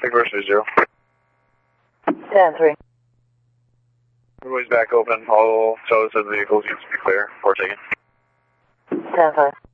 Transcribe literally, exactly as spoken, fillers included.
University zero. ten three. Everybody's back open. All tows of the vehicles used to be clear. Four taken. ten five.